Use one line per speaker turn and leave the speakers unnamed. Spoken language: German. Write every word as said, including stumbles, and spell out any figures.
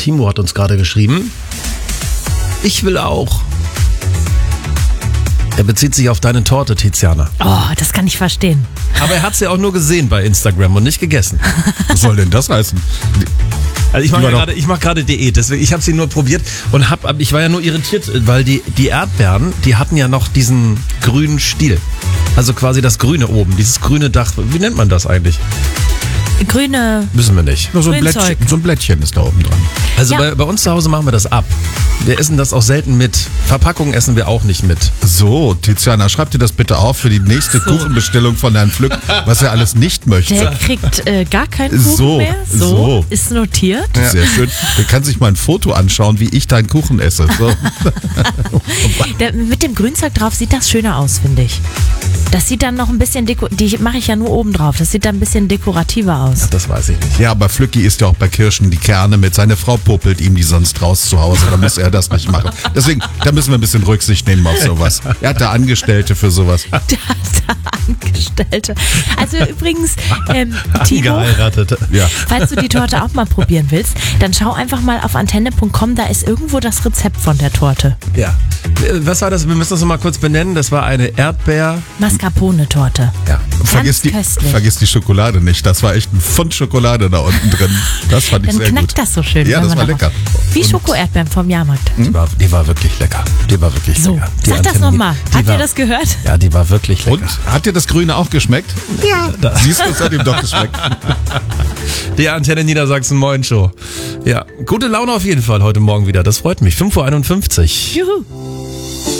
Timo hat uns gerade geschrieben. Ich will auch. Er bezieht sich auf deine Torte, Tiziana.
Oh, das kann ich verstehen.
Aber er hat sie auch nur gesehen bei Instagram und nicht gegessen.
Was soll denn das heißen?
Also ich mache ja gerade, ich mache gerade Diät, deswegen ich habe sie nur probiert und hab, ich war ja nur irritiert, weil die die Erdbeeren, die hatten ja noch diesen grünen Stiel, also quasi das Grüne oben, dieses grüne Dach. Wie nennt man das eigentlich?
Grüne.
Wissen wir nicht.
Nur so ein Blättchen, so ein Blättchen ist da oben dran.
Also
Ja.
bei, bei uns zu Hause machen wir das ab. Wir essen das auch selten mit. Verpackungen essen wir auch nicht mit.
So, Tiziana, schreib dir das bitte auf für die nächste
So.
Kuchenbestellung von Herrn Pflück, was er alles nicht möchte.
Der kriegt äh, gar keinen Kuchen
So,
mehr. So,
so.
ist notiert.
Sehr schön. Du kannst sich mal ein Foto anschauen, wie ich deinen Kuchen esse. So.
Der, mit dem Grünzeug drauf sieht das schöner aus, finde ich. Das sieht dann noch ein bisschen deko... Die mache ich ja nur oben drauf. Das sieht dann ein bisschen dekorativer aus.
Das weiß ich nicht.
Ja, aber Flücki isst ja auch bei Kirschen die Kerne mit. Seine Frau puppelt ihm die sonst raus zu Hause. Da muss er das nicht machen. Deswegen, da müssen wir ein bisschen Rücksicht nehmen auf sowas. Er hat da Angestellte für sowas.
Da, da Angestellte. Also übrigens, ähm, Timo,
Angeheiratet.
Ja.
falls du die Torte auch mal probieren willst, dann schau einfach mal auf antenne punkt com, da ist irgendwo das Rezept von der Torte.
Ja. Was war das? Wir müssen das noch mal kurz benennen. Das war eine Erdbeer...
Mascarpone-Torte.
Ja.
Vergiss die,
köstlich.
vergiss die Schokolade nicht. Das war echt ein Pfund Schokolade da unten drin. Das fand ich
Dann
sehr
knackt
gut.
das so schön.
Ja,
wenn
das
man
war
darauf-
lecker.
Wie
Und-
Schoko-Erdbeeren vom Jahrmarkt.
Die war, die war wirklich lecker. Die war wirklich
So,
lecker. Die
sag das
Antenne-
nochmal.
die
Habt
war-
ihr das gehört?
Ja, die war wirklich lecker.
Und? Hat dir das Grüne auch geschmeckt? Ja. Siehst du, es hat ihm doch geschmeckt.
Die Antenne Niedersachsen Moin Show. Ja, gute Laune auf jeden Fall heute Morgen wieder. Das freut mich. fünf Uhr einundfünfzig.
Juhu.